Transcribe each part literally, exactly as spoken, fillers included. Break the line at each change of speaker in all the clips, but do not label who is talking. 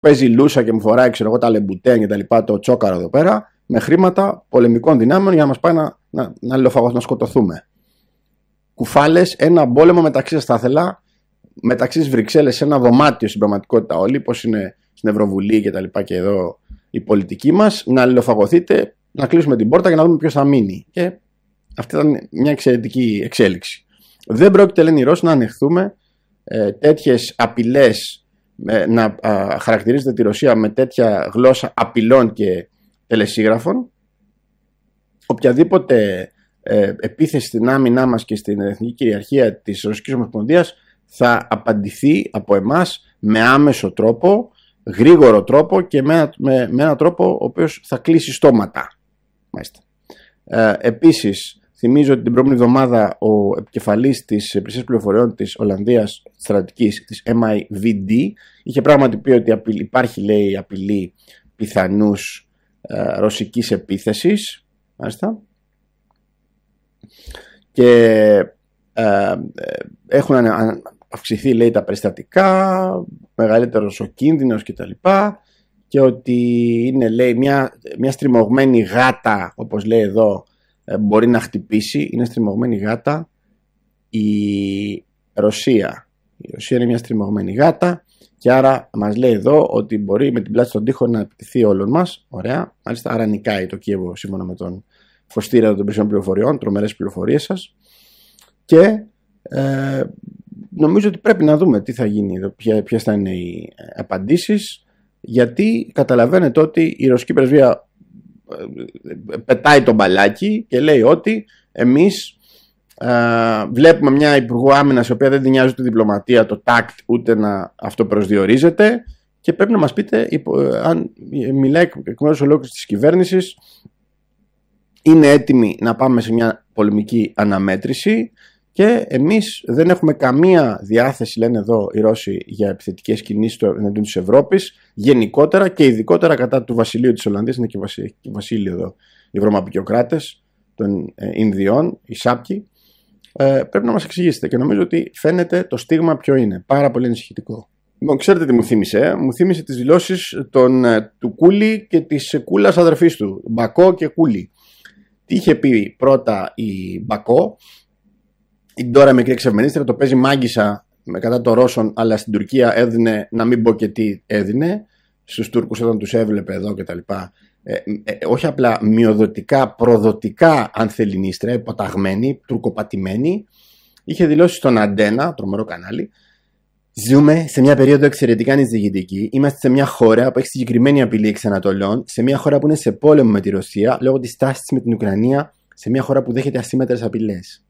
παίζει λούσα και μου φοράει, ξέρω εγώ, τα λεμπουτέν και τα λοιπά, το τσόκαρο εδώ πέρα, με χρήματα πολεμικών δυνάμεων για να μας πάει να, να, να, να, να σκοτωθούμε. Κουφάλες, ένα πόλεμο μεταξύ σας θα ήθελα, μεταξύ της Βρυξέλλες, σε ένα δωμάτιο στην πραγματικότητα όλοι, πώς είναι στην Ευρωβουλή και τα λοιπά και εδώ η πολιτική μας, να αλληλοφαγωθείτε, να κλείσουμε την πόρτα και να δούμε ποιος θα μείνει. Και αυτή ήταν μια εξαιρετική εξέλιξη. Δεν πρόκειται, λένε οι Ρώσοι, να ανεχθούμε ε, τέτοιες απειλές, ε, να α, χαρακτηρίζεται τη Ρωσία με τέτοια γλώσσα απειλών και τελεσίγραφων. Οποιαδήποτε ε, επίθεση στην άμυνά μας και στην εθνική κυριαρχία της Ρωσικής Ομοσπονδίας θα απαντηθεί από εμάς με άμεσο τρόπο, γρήγορο τρόπο και με, με, με έναν τρόπο ο οποίος θα κλείσει στόματα. Μάλιστα. Ε, επίσης, θυμίζω ότι την προηγούμενη εβδομάδα ο επικεφαλής της υπηρεσίας πληροφοριών της Ολλανδίας στρατιωτικής, της εμ άι βι ντι, είχε πράγματι πει ότι απειλή, υπάρχει, λέει, απειλή πιθανούς ε, ρωσικής επίθεσης. Μάλιστα. Και ε, ε, έχουν αυξηθεί, λέει, τα περιστατικά, μεγαλύτερος ο κίνδυνος κτλ. Και ότι είναι, λέει, μια, μια στριμωγμένη γάτα, όπως λέει εδώ, μπορεί να χτυπήσει. Είναι στριμωγμένη γάτα η Ρωσία. Η Ρωσία είναι μια στριμωγμένη γάτα και άρα μας λέει εδώ ότι μπορεί με την πλάτη στον τοίχο να επιτεθεί όλων μας. Ωραία. Μάλιστα, άρα νικάει το Κίεβο σύμφωνα με τον φωστήρα των υπηρεσιών πληροφοριών, τρομερές πληροφορίες σας. Και ε, νομίζω ότι πρέπει να δούμε τι θα γίνει εδώ, ποιες θα είναι οι απαντήσεις, γιατί καταλαβαίνετε ότι η ρωσική πρεσβεία πετάει το μπαλάκι και λέει ότι εμείς α, βλέπουμε μια υπουργό άμυνας η οποία δεν την νοιάζει ούτε διπλωματία, το τάκτ, ούτε να αυτοπροσδιορίζεται, και πρέπει να μας πείτε αν μιλάει εκ μέρους ολόκληρης της κυβέρνησης, είναι έτοιμοι να πάμε σε μια πολεμική αναμέτρηση. Και εμείς δεν έχουμε καμία διάθεση, λένε εδώ οι Ρώσοι, για επιθετικές κινήσεις εναντίον της Ευρώπης, γενικότερα και ειδικότερα κατά του βασιλείου της Ολλανδίας. Είναι και βασίλειο εδώ, οι βρωμαπικιοκράτες των ε, Ινδιών, οι Σάπκοι. Ε, πρέπει να μας εξηγήσετε, και νομίζω ότι φαίνεται το στίγμα ποιο είναι. Πάρα πολύ ανησυχητικό. Λοιπόν, ξέρετε τι μου θύμισε, ε? Μου θύμισε τις δηλώσεις των, ε, του Κούλη και της Κούλας αδερφής του, Μπακό και Κούλη. Τι είχε πει πρώτα η Μπακό? Η τώρα μικρή εξευμενίστρια, το παίζει μάγισσα κατά των Ρώσων, αλλά στην Τουρκία έδινε, να μην πω και τι έδινε στους Τούρκους όταν τους έβλεπε εδώ κτλ. Ε, ε, όχι απλά μειοδοτικά, προδοτικά ανθεληνίστρια, υποταγμένη, τουρκοπατημένη. Είχε δηλώσει στον Αντένα, τρομερό κανάλι, ζούμε σε μια περίοδο εξαιρετικά ανησυχητική. Είμαστε σε μια χώρα που έχει συγκεκριμένη απειλή εξ Ανατολών, σε μια χώρα που είναι σε πόλεμο με τη Ρωσία λόγω της τάσης με την Ουκρανία, σε μια χώρα που δέχεται ασύμμετρες απειλές.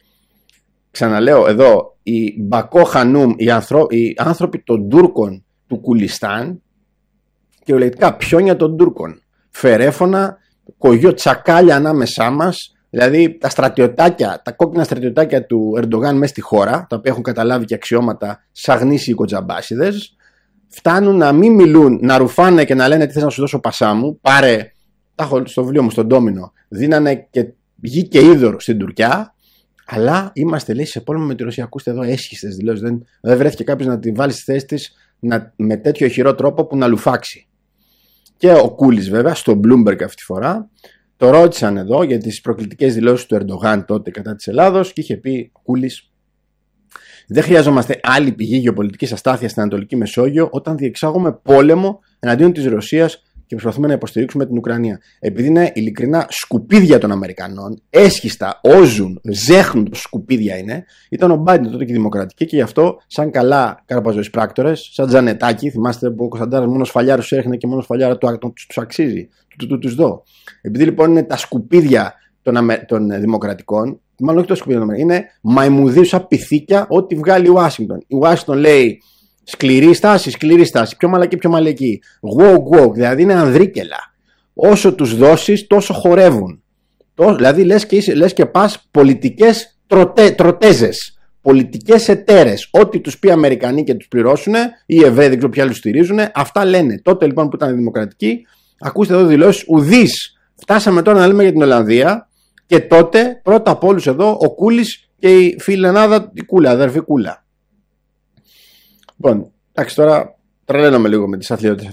Ξαναλέω εδώ, οι Μπακό Χανούμ, οι, ανθρω... οι άνθρωποι των Τούρκων του Κουλιστάν, κυριολεκτικά πιόνια των Τούρκων, φερέφωνα, κογιό τσακάλια ανάμεσά μας, δηλαδή τα στρατιωτάκια, τα κόκκινα στρατιωτάκια του Ερντογάν μέσα στη χώρα, τα οποία έχουν καταλάβει και αξιώματα σαν γνήσιοι κοτζαμπάσιδες, φτάνουν να μην μιλούν, να ρουφάνε και να λένε τι θες να σου δώσω πασά μου, πάρε, τα έχω στο βιβλίο μου στον Ντόμινο, δίνανε και γη και είδωρο στην Τουρκιά. Αλλά είμαστε, λέει, σε πόλεμο με τη Ρωσία. Ακούστε εδώ έσχιστες δηλώσεις. Δεν, δεν βρέθηκε κάποιος να την βάλει στη θέση της με τέτοιο ηχηρό τρόπο που να λουφάξει. Και ο Κούλης, βέβαια, στο Bloomberg αυτή τη φορά, το ρώτησαν εδώ για τις προκλητικές δηλώσεις του Ερντογάν τότε κατά της Ελλάδος και είχε πει ο Κούλης, δεν χρειαζόμαστε άλλη πηγή γεωπολιτικής αστάθειας στην Ανατολική Μεσόγειο όταν διεξάγουμε πόλεμο εναντίον της Ρωσίας και προσπαθούμε να υποστηρίξουμε την Ουκρανία. Επειδή είναι ειλικρινά σκουπίδια των Αμερικανών, έσχιστα, όζουν, ζέχνουν πως σκουπίδια είναι, ήταν ο Μπάιντεν τότε και η Δημοκρατική, και γι' αυτό, σαν καλά καρπαζοείς πράκτορες, σαν Τζανετάκη, θυμάστε που ο Κωνσταντάρας μόνο σφαλιάρα τους έριχνε και μόνο σφαλιάρα του, του, τους αξίζει, του, του, τους δω. Επειδή λοιπόν είναι τα σκουπίδια των, Αμε, των Δημοκρατικών, μάλλον όχι τα σκουπίδια των Αμερικανών, είναι μαϊμουδίουσα πυθίκια ό,τι βγάλει η Ουάσιγκτον. Η Ουάσιγκτον λέει. Σκληρή στάση, σκληρή στάση, πιο μαλακή, πιο μαλακή. Walk, walk, δηλαδή είναι ανδρίκελα. Όσο τους δώσεις, τόσο χορεύουν. Δηλαδή λες και, λες και πας πολιτικές τροτε, τροτέζες, πολιτικές εταίρες. Ό,τι τους πει οι Αμερικανοί και τους πληρώσουν, ή οι Εβραίοι, δεν ξέρω ποιοι άλλους στηρίζουν, αυτά λένε. Τότε λοιπόν που ήταν δημοκρατικοί, ακούστε εδώ δηλώσεις ουδής. Φτάσαμε τώρα να λέμε για την Ολλανδία, και τότε πρώτα από όλους εδώ ο Κούλης και η φιλενάδα, η Κούλα, αδερφή Κούλα. Λοιπόν, εντάξει, τώρα τρελαίνομαι λίγο με τις αθλειότητες